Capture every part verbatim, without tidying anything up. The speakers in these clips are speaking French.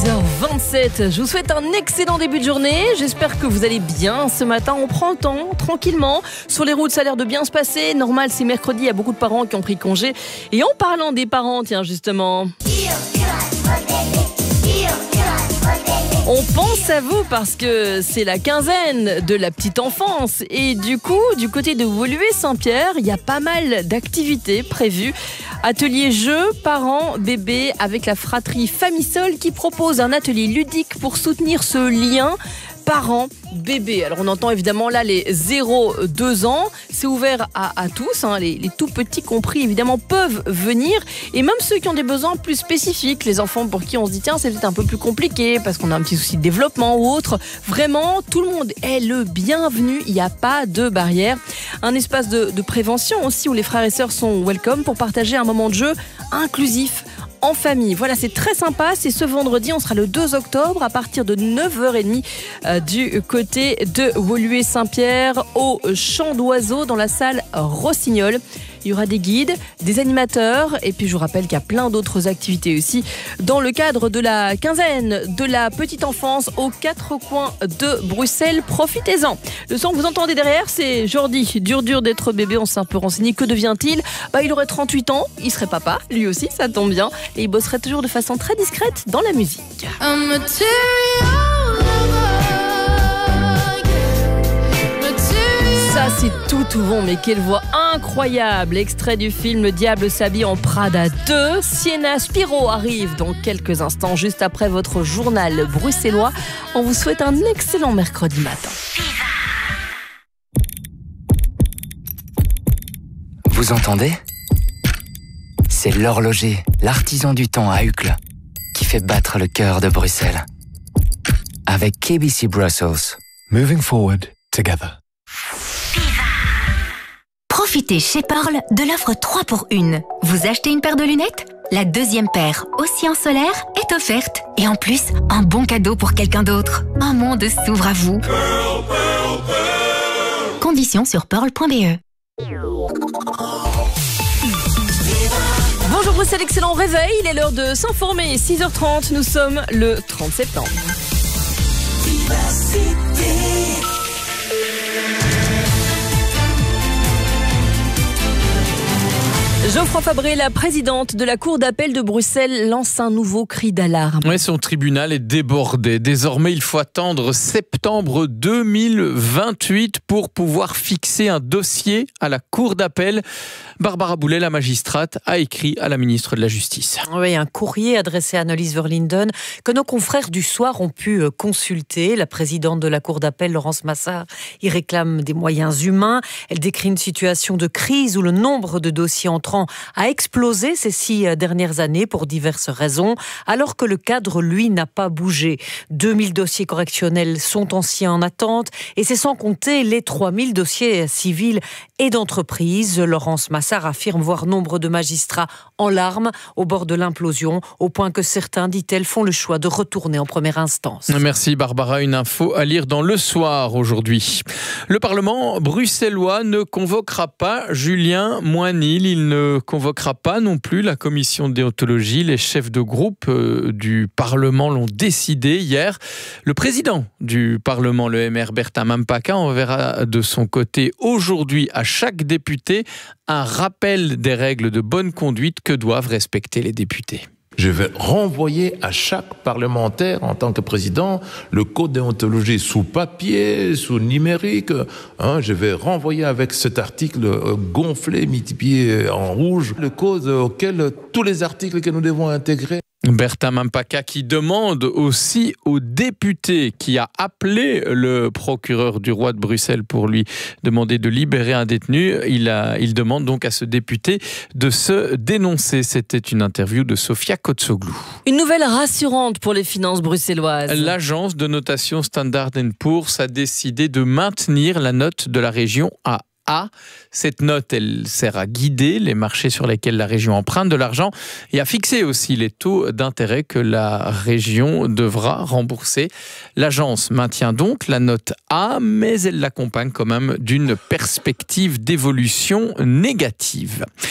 six heures vingt-sept, je vous souhaite un excellent début de journée. J'espère que vous allez bien ce matin. On prend le temps, tranquillement. Sur les routes, ça a l'air de bien se passer. Normal, c'est mercredi, il y a beaucoup de parents qui ont pris congé. Et en parlant des parents, tiens, justement... On pense à vous parce que c'est la quinzaine de la petite enfance et du coup, du côté de Woluwe-Saint-Pierre, il y a pas mal d'activités prévues. Atelier jeux, parents, bébés avec la fratrie Famisol qui propose un atelier ludique pour soutenir ce lien parents, bébés. Alors on entend évidemment là les zéro deux ans, c'est ouvert à, à tous, hein, les, les tout petits compris évidemment peuvent venir et même ceux qui ont des besoins plus spécifiques, les enfants pour qui on se dit tiens c'est peut-être un peu plus compliqué parce qu'on a un petit souci de développement ou autre, vraiment tout le monde est le bienvenu, il n'y a pas de barrière. Un espace de, de prévention aussi où les frères et sœurs sont welcome pour partager un moment de jeu inclusif en famille. Voilà, c'est très sympa. C'est ce vendredi, on sera le deux octobre à partir de neuf heures trente euh, du côté de Woluwe-Saint-Pierre au Champ d'Oiseaux dans la salle Rossignol. Il y aura des guides, des animateurs et puis je vous rappelle qu'il y a plein d'autres activités aussi dans le cadre de la quinzaine de la petite enfance aux quatre coins de Bruxelles. Profitez-en. Le son que vous entendez derrière, c'est Jordi. Dur dur d'être bébé, on s'est un peu renseigné. Que devient-il ? Bah, il aurait trente-huit ans, il serait papa, lui aussi, ça tombe bien. Et il bosserait toujours de façon très discrète dans la musique. Ça, c'est tout tout bon, mais quelle voix incroyable. Extrait du film Le Diable s'habille en Prada deux. Sienna Spiro arrive dans quelques instants, juste après votre journal bruxellois. On vous souhaite un excellent mercredi matin. Vous entendez ? C'est l'horloger, l'artisan du temps à Uccle, qui fait battre le cœur de Bruxelles. Avec K B C Brussels. Moving forward together. Profitez chez Pearl de l'offre trois pour un. Vous achetez une paire de lunettes ? La deuxième paire, aussi en solaire, est offerte. Et en plus, un bon cadeau pour quelqu'un d'autre. Un monde s'ouvre à vous. Pearl, Pearl, Pearl. Conditions sur pearl point b e. Bonjour Bruxelles, excellent réveil. Il est l'heure de s'informer. six heures trente, nous sommes le trente septembre. Geoffroy Fabré, la présidente de la Cour d'appel de Bruxelles, lance un nouveau cri d'alarme. Oui, son tribunal est débordé. Désormais, il faut attendre septembre deux mille vingt-huit pour pouvoir fixer un dossier à la Cour d'appel. Barbara Boulet, la magistrate, a écrit à la ministre de la Justice. Oui, un courrier adressé à Annelies Verlinden que nos confrères du soir ont pu consulter. La présidente de la Cour d'appel, Laurence Massard, y réclame des moyens humains. Elle décrit une situation de crise où le nombre de dossiers entrants a explosé ces six dernières années pour diverses raisons, alors que le cadre, lui, n'a pas bougé. deux mille dossiers correctionnels sont anciens en attente et c'est sans compter les trois mille dossiers civils et d'entreprise. Laurence Massard affirme voir nombre de magistrats en larmes au bord de l'implosion, au point que certains, dit-elle, font le choix de retourner en première instance. Merci Barbara, une info à lire dans Le Soir aujourd'hui. Le Parlement bruxellois ne convoquera pas Julien Moinil, il ne convoquera pas non plus la commission de déontologie. Les chefs de groupe du Parlement l'ont décidé hier. Le président du Parlement, le M R Bertin Mampaka, enverra de son côté aujourd'hui à chaque député un rappel des règles de bonne conduite que doivent respecter les députés. Je vais renvoyer à chaque parlementaire, en tant que président, le code de déontologie sous papier, sous numérique. Hein, je vais renvoyer avec cet article gonflé, multiplié en rouge, le code auquel tous les articles que nous devons intégrer. Bertin Mampaka qui demande aussi aux députés, qui a appelé le procureur du roi de Bruxelles pour lui demander de libérer un détenu. Il, a, il demande donc à ce député de se dénoncer. C'était une interview de Sofia Kotsoglou. Une nouvelle rassurante pour les finances bruxelloises. L'agence de notation Standard and Poor's a décidé de maintenir la note de la région à A. Cette note, elle sert à guider les marchés sur lesquels la région emprunte de l'argent et à fixer aussi les taux d'intérêt que la région devra rembourser. L'agence maintient donc la note A, mais elle l'accompagne quand même d'une perspective d'évolution négative.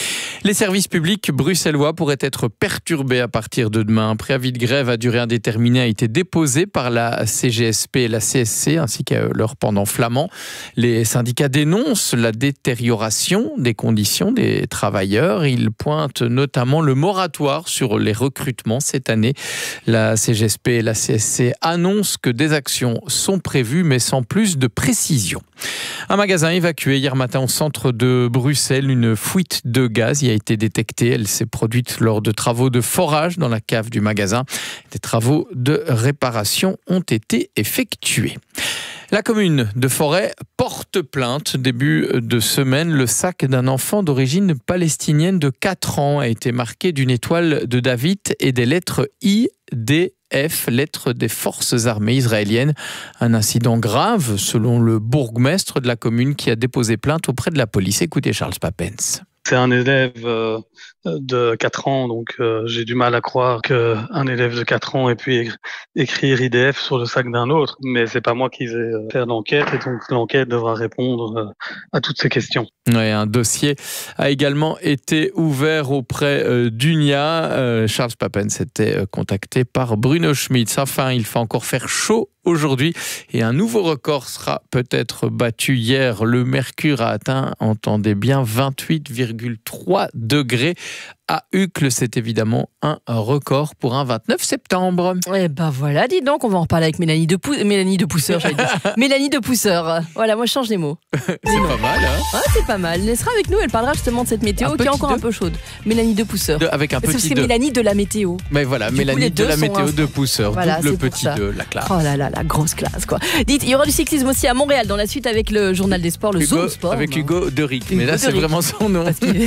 Les services publics bruxellois pourraient être perturbés à partir de demain. Un préavis de grève à durée indéterminée a été déposé par la C G S P et la C S C ainsi qu'à leur pendant flamand. Les syndicats dénoncent la détérioration des conditions des travailleurs. Ils pointent notamment le moratoire sur les recrutements cette année. La C G S P et la C S C annoncent que des actions sont prévues mais sans plus de précision. Un magasin évacué hier matin au centre de Bruxelles. Une fuite de gaz y a été détectée. Elle s'est produite lors de travaux de forage dans la cave du magasin. Des travaux de réparation ont été effectués. La commune de Forêt porte plainte. Début de semaine, le sac d'un enfant d'origine palestinienne de quatre ans a été marqué d'une étoile de David et des lettres I D F, lettres des forces armées israéliennes. Un incident grave, selon le bourgmestre de la commune qui a déposé plainte auprès de la police. Écoutez Charles Papens. C'est un élève euh, de quatre ans, donc euh, j'ai du mal à croire qu'un élève de quatre ans ait pu écrire I D F sur le sac d'un autre, mais c'est pas moi qui vais euh, faire l'enquête, et donc l'enquête devra répondre euh, à toutes ces questions. Ouais, un dossier a également été ouvert auprès euh, d'U N I A. Euh, Charles Papens était euh, contacté par Bruno Schmitz. Enfin, il faut encore faire chaud aujourd'hui et un nouveau record sera peut-être battu. Hier, le mercure a atteint, entendez bien, vingt-huit virgule trois degrés à Uccle. C'est évidemment un record pour un vingt-neuf septembre. Eh ben voilà, dis donc, on va en reparler avec Mélanie de, Pou- Mélanie de Pousseur. J'allais dire. Mélanie de Pousseur. Voilà, moi je change les mots. C'est pas mal, hein? Ah, c'est pas mal. Elle sera avec nous, elle parlera justement de cette météo Un qui est encore petit un peu chaude. Mélanie de Pousseur. De- avec un Parce que petit c'est deux. Mélanie de la météo. Mais voilà, Du coup, Mélanie les de deux la sont météo un- de Pousseur. Voilà, Double c'est pour petit ça. deux, la classe. Oh là là, la grosse classe quoi. Dites, il y aura du cyclisme aussi à Montréal dans la suite avec le journal des sports, le Hugo, Zoom Sport. avec non. Hugo Deric. Hugo Mais là, c'est Deric. vraiment son nom. Parce qu'il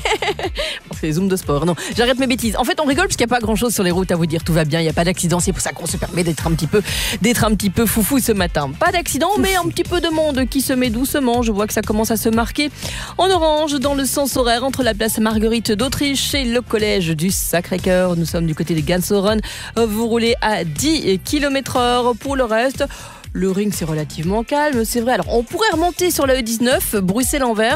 on fait Zoom de sport. Non, j'arrête mes bêtises. En fait, on rigole parce qu'il n'y a pas grand chose sur les routes à vous dire. Tout va bien, il n'y a pas d'accident. C'est pour ça qu'on se permet d'être un petit peu, d'être un petit peu foufou ce matin. Pas d'accident, mais un petit peu de monde qui se met doucement. Je vois que ça commence à se marquer en orange dans le sens horaire entre la place Marguerite d'Autriche et le collège du Sacré-Cœur. Nous sommes du côté de Gansoren. Vous roulez à dix kilomètres heure. Pour le reste, le ring c'est relativement calme, c'est vrai. Alors on pourrait remonter sur la E dix-neuf, Bruxelles-Anvers.